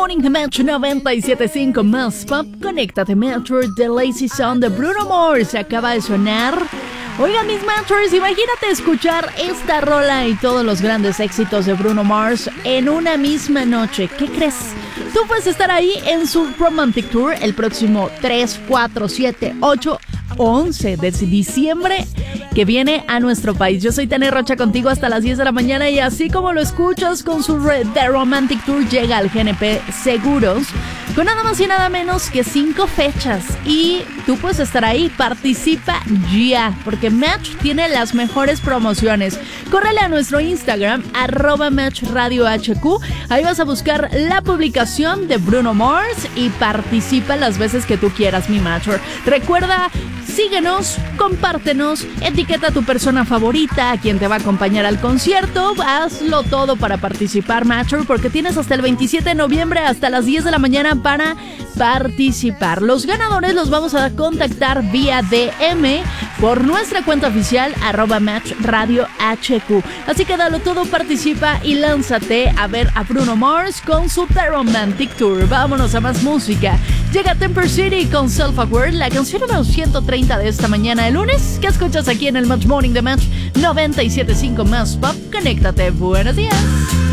Morning de Match 97.5 más pop. Conéctate, Matcher, The Lazy Song de Bruno Mars acaba de sonar. Oigan, mis Matchers, imagínate escuchar esta rola y todos los grandes éxitos de Bruno Mars en una misma noche. ¿Qué crees? Tú puedes estar ahí en su Romantic Tour el próximo 3, 4, 7, 8, 11 de diciembre que viene a nuestro país. Yo soy Tania Rocha contigo hasta las 10 de la mañana y así como lo escuchas con su The Romantic Tour llega al GNP Seguros con nada más y nada menos que 5 fechas y tú puedes estar ahí. Participa ya porque Match tiene las mejores promociones. Córrele a nuestro Instagram @MatchRadioHQ. Ahí vas a buscar la publicación de Bruno Mars y participa las veces que tú quieras, mi Matcher. Recuerda, síguenos, compártenos, etiqueta a tu persona favorita, a quien te va a acompañar al concierto. Hazlo todo para participar, Matcher, porque tienes hasta el 27 de noviembre hasta las 10 de la mañana para participar. Los ganadores los vamos a contactar vía DM por nuestra cuenta oficial @MatchRadioHQ. Así que dalo todo, participa y lánzate a ver a Bruno Mars con su The Romantic Tour. Vámonos a más música. Llega Temper City con Self-Aware, la canción número 130 de esta mañana de lunes, que escuchas aquí en el Match Morning de Match 97.5 más pop. Conéctate, buenos días.